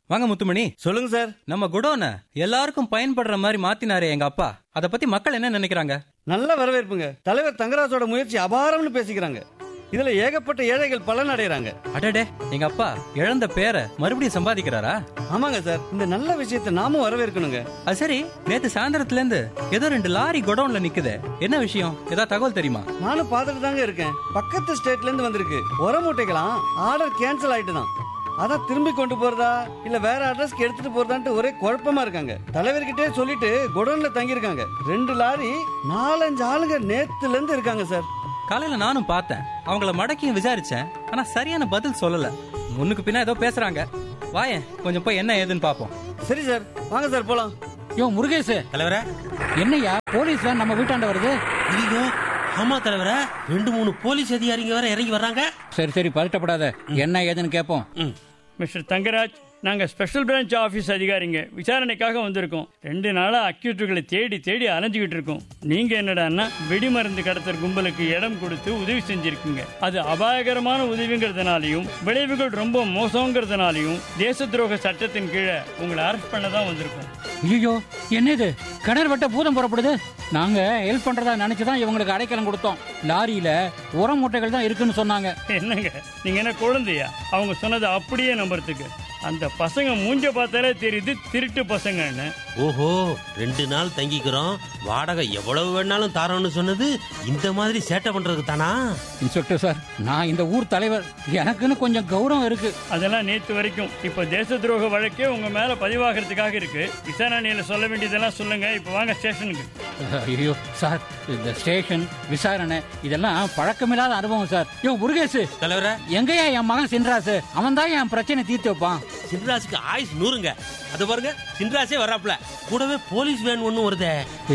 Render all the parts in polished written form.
வாங்க முத்துமணி. சொல்லுங்க சார். நம்ம குடோனை எல்லாருக்கும் பயன்படுற மாதிரி மாத்தினாரே எங்க அப்பா, அத பத்தி மக்கள் என்ன நினைக்கிறாங்க? நல்ல வரவேற்புங்க. தலைவர் தங்கராஜோட முயற்சி அபாரம்னு பேசிக்கிறாங்க. இதுல ஏகப்பட்ட ஏழைகள் பலன் அடைகிறாங்க. அடடே, எங்க அப்பா இழந்த பேரை மறுபடியும் சம்பாதிக்கிறாரா? ஆமாங்க சார், இந்த நல்ல விஷயத்தை நாமும் வரவேற்கணுங்க. அது சரி, நேத்து சாயந்தரத்துல இருந்து ஏதோ 2 லாரி குடோன்ல நிக்குது, என்ன விஷயம்? ஏதாவது தகவல் தெரியுமா? நானும் பார்த்துட்டு தாங்க இருக்கேன். பக்கத்து ஸ்டேட்ல இருந்து வந்திருக்கு. உர மூட்டைகளாம் ஆர்டர் கேன்சல் ஆயிட்டுதான். அதான் திரும்பி கொண்டு போறதா இல்ல வேற அட்ரஸ்க்கு எடுத்துட்டு போறதான்ட்டு ஒரே குழப்பமா இருக்காங்க. தலைவர்கிட்டே சொல்லிட்டு குடோன்ல தங்கி இருக்காங்க. 2 லாரி 4-5 ஆளுங்க நேத்துல இருந்து இருக்காங்க சார். காலையில நானும் பார்த்தேன், அவங்கள மடக்கியும் விசாரிச்சேன். ஆனா சரியான பதில் சொல்லல. முன்னுக்கு பின்னா ஏதோ பேசுறாங்க. வாயேன் கொஞ்சம் போய் என்ன ஏதுன்னு பாப்போம். சரி சார், வாங்க சார் போலாம். யோ முருகேஷ், தலைவரே, என்னையா போலீஸ் வேன் நம்ம வீட்டாண்ட வருது? ஐயோ ஆமா தலைவரே, 2-3 போலீஸ் அதிகாரிங்க வேற இறங்கி வர்றாங்க. சரி சரி, பதட்டப்படாத, என்ன ஏதுன்னு கேட்போம். மிஸ்டர் தங்கராஜ், நாங்கள் ஸ்பெஷல் பிரான்ச் ஆஃபீஸ் அதிகாரிங்க. விசாரணைக்காக வந்திருக்கோம். 2 நாளாக அக்யூட்டுகளை தேடி தேடி அலைஞ்சிக்கிட்டு இருக்கோம். நீங்கள் என்னடான்னா வெடிமருந்து கடத்தல் கும்பலுக்கு இடம் கொடுத்து உதவி செஞ்சிருக்கீங்க. அது அபாயகரமான உதவிங்கிறதுனாலையும் விளைவுகள் ரொம்ப மோசங்கிறதுனாலையும் தேச துரோக சட்டத்தின் கீழே உங்களை அரெஸ்ட் பண்ண தான் வந்திருக்கோம். ஐயோ, என்னது கிணறு வெட்ட பூதம் புறப்படுது? நாங்க ஹெல்ப் பண்றதா நினைச்சுதான் இவங்களுக்கு அடைக்கலம் கொடுத்தோம். லாரியில உர மூட்டைகள் தான் இருக்குன்னு சொன்னாங்க. என்னங்க நீங்க என்ன குழந்தையா? அவங்க சொன்னதை அப்படியே நம்புறதுக்கு? அந்த பசங்க மூஞ்ச பார்த்தாலே தெரியுது திருட்டு பசங்கன்னு. ஓஹோ, 2 நாள் தங்கிக்கிறோம், வாடகை எவ்வளவு வேணாலும் தாரோன்னு சொன்னது இந்த மாதிரி சேட்டை பண்றதுக்கு தானா? இன்ஸ்பெக்டர் சார், நான் இந்த ஊர் தலைவர், எனக்குன்னு கொஞ்சம் கௌரவம் இருக்கு. அதெல்லாம் நேற்று வரைக்கும். இப்ப தேச துரோக வழக்கே உங்க மேல பதிவாகிறதுக்காக இருக்கு. விசாரணையில சொல்ல வேண்டியதெல்லாம் சொல்லுங்க. இப்ப வாங்க ஸ்டேஷனுக்கு. ஐயோ சார், இந்த ஸ்டேஷன் விசாரணை இதெல்லாம் பழக்கமில்லாத அனுபவம் சார். யோ முருகேஷ் தலைவரே, எங்கயா என் மகன் சின்ராசு? அவன் தான் என் பிரச்சனை தீர்த்து வைப்பான். சின்ராசுக்கு ஆயுஸ் 100ங்க. அது பாருங்க, சின்ராசே வர்றாப்ல, கூடவே போலீஸ் வேன் ஒன்னும் வருதே.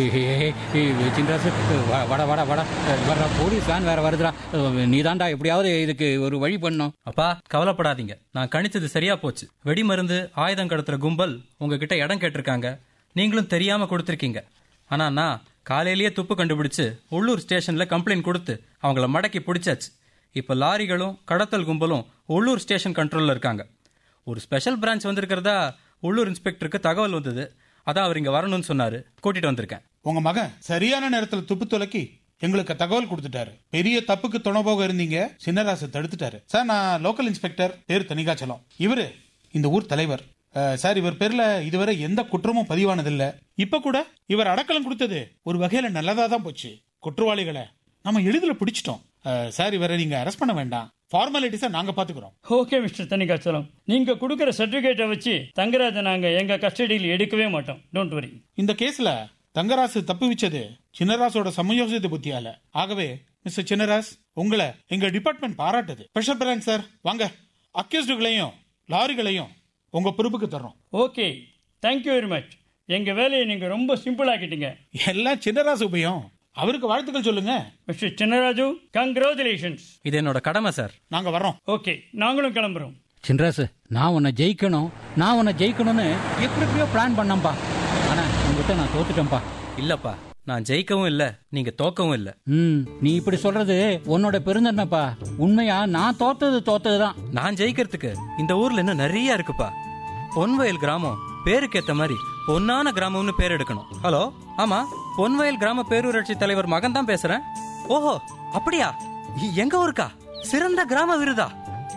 சின்ராசு, வட வட வட வர்ற போலீஸ் வேன் வேற வருதுடா. நீதாண்டா எப்படியாவது இதுக்கு ஒரு வழி பண்ணும். அப்பா கவலைப்படாதீங்க, நான் கணிச்சது சரியா போச்சு. வெடிமருந்து ஆயுதம் கடத்துற கும்பல் உங்ககிட்ட இடம் கேட்டிருக்காங்க. நீங்களும் தெரியாம கொடுத்துருக்கீங்க. ஆனா நான் காலையிலேயே துப்பு கண்டுபிடிச்சு உள்ளூர் ஸ்டேஷன்ல கம்ப்ளைண்ட் கொடுத்து அவங்கள மடக்கி பிடிச்சாச்சு. இப்ப லாரிகளும் கடத்தல் கும்பலும் உள்ளூர் ஸ்டேஷன் கண்ட்ரோல்ல இருக்காங்க. ஒரு ஸ்பெஷல் பிரான்ச் வந்திருக்கிறதா உள்ளூர் இன்ஸ்பெக்டருக்கு தகவல் வந்தது. அதான் அவர் இங்க வரணும்னு சொன்னாரு, கூட்டிட்டு வந்திருக்கேன். உங்க மகன் சரியான நேரத்துல துப்பு துலக்கி எங்களுக்கு தகவல் கொடுத்துட்டாரு. பெரிய தப்புக்கு துணை போக இருந்தீங்க, சின்னராசு தடுத்துட்டாரு சார். நான் லோக்கல் இன்ஸ்பெக்டர், பேர் தனிகாச்சலம். இவரு இந்த ஊர் தலைவர் சார். இவர் பேர்ல இதுவரை எந்த குற்றமும் பதிவானதில்லை. இப்ப கூட இவர் அடக்கலம் கொடுத்தது ஒரு வகையில நல்லதா தான் போச்சு. குற்றவாளிகளை நம்ம எளிதில் பிடிச்சிட்டோம் சார். இவரை நீங்க அரெஸ்ட் பண்ண வேண்டாம், ஃபார்மாலிட்டிஸை நாங்க பாத்துக்கிறோம். ஓகே மிஸ்டர் தனிகாச்சலம், நீங்க கொடுக்கிற சர்டிபிகேட்டை வச்சு தங்கராஜை நாங்க எங்க கஸ்டடியில் எடுக்கவே மாட்டோம். Don't worry. இந்த கேஸ்ல தங்கராசு தப்புவிச்சது சின்னராசோட சமயோசித புத்தியால. ஆகவே மிஸ்டர் சின்னராஸ், உங்களை எங்க டிபார்ட்மெண்ட் பாராட்டுது. ஸ்பெஷல் பிரான்ச் சார், வாங்க அக்யூஸ்டுகளையும் லாரிகளையும் உங்க பொறுப்புக்கு தர்றோம். Okay, thank you very much. எங்க வேலையை நீங்க ரொம்ப சிம்பிள் ஆக்கிட்டீங்க. எல்லாம் சின்னராசு உபயம். அவருக்கு வாழ்த்துக்கள் சொல்லுங்க. Mister Chinnaraju, congratulations. இது என்னோட கடமை சார். நாங்க வர்றோம். ஓகே, நாங்களும் கிளம்புறோம். சின்ராசு, நான் உன்னை ஜெயிக்கணும்னு எப்படியோ பிளான் பண்ணப்பா. ஆனா உங்ககிட்ட நான் தோத்துட்டேன்ப்பா. இல்லப்பா, நான் ஜெயிக்கவும் இல்ல, நீங்க தோக்கவும் இல்ல. நீ இப்படி சொல்றது உன்னோட பெருந்தன்மைப்பா. உண்மையா நான் தோத்ததுதான். நான் ஜெயிக்கிறதுக்கு இந்த ஊர்ல இன்னும் நிறைய இருக்குப்பா. பொன்வயல் கிராமம் பேருக்கு ஏத்த மாதிரி பொன்னான கிராமம்னு பேர் எடுக்கணும். ஹலோ, ஆமா, பொன்வயல் கிராம பேரூராட்சி தலைவர் மகன் தான் பேசுறேன். ஓஹோ, அப்படியா? எங்க ஊருக்கா சிறந்த கிராம விருதா?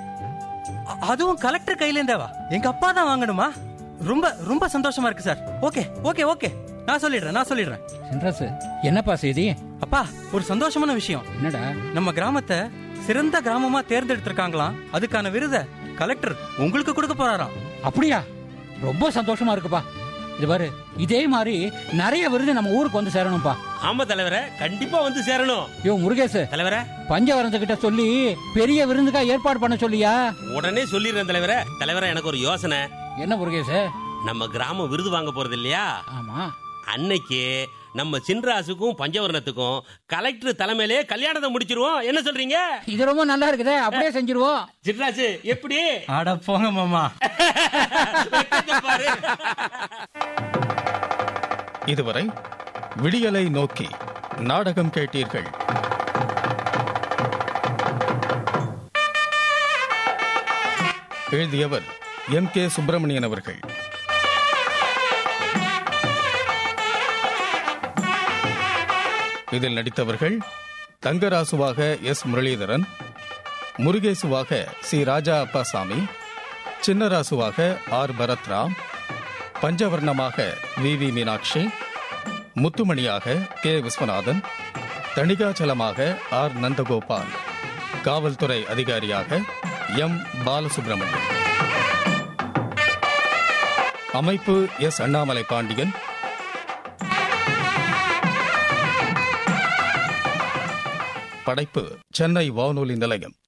அதுவும் கலெக்டர் கையிலேருந்தேவா? எங்க அப்பா தான் வாங்கணுமா? ரொம்ப ரொம்ப சந்தோஷமா இருக்கு சார். ஓகே ஓகே ஓகே, நான் சொல்லிடுறேன். சின்ராசு, என்னப்பா செய்தி? அப்பா, ஒரு சந்தோஷமான விஷயம். என்னடா? நம்ம கிராமத்தை சிறந்த கிராமமா தேர்ந்தெடுத்திருக்காங்களாம். அதுக்கான விருதை கலெக்டர் உங்களுக்கு கொடுக்க போறாராம். அப்படியா? ரொம்ப சந்தோஷமா இருக்குப்பா. இது பாரு, இதே மாதிரி நிறைய விருது நம்ம ஊருக்கு வந்து சேரணும்பா. ஆமா தலைவரே, கண்டிப்பா வந்து சேரணும். யோ முருகேஷ் தலைவரே, பஞ்சவரந்த கிட்ட சொல்லி பெரிய விருந்துக்கா ஏற்பாடு பண்ண சொல்லியா? உடனே சொல்லிடுறேன் தலைவரே. தலைவரே, எனக்கு ஒரு யோசனை. என்ன முருகேஷ்? நம்ம கிராமம் விருது வாங்க போறது இல்லையா? ஆமா. அன்னைக்கு நம்ம சின்ராசுக்கும் பஞ்சவர்ணத்துக்கும் கலெக்டர் தலைமையிலே கல்யாணத்தை முடிச்சிருவோம். என்ன சொல்றீங்க? இது ரொம்ப நல்லா இருக்குதே, அப்படியே செஞ்சிருவோம். சின்ராசு எப்படி? ஆட போங்க மாமா. இதுவரை விடியலை நோக்கி நாடகம் கேட்டீர்கள். எழுதியவர் எம்.கே. சுப்பிரமணியன் அவர்கள். இதில் நடித்தவர்கள் தங்கராசுவாக S. Muralidharan, முருகேசுவாக C. Raja Appasamy, சின்னராசுவாக R. Bharathram, பஞ்சவர்ணமாக we. Meenakshi, முத்துமணியாக K. Viswanathan, தணிகாச்சலமாக R. Nandagopal, காவல்துறை அதிகாரியாக எம். பாலசுப்ரமணியன். அமைப்பு எஸ். அண்ணாமலை பாண்டியன். படைப்பு சென்னை வானொலி நிலையம்.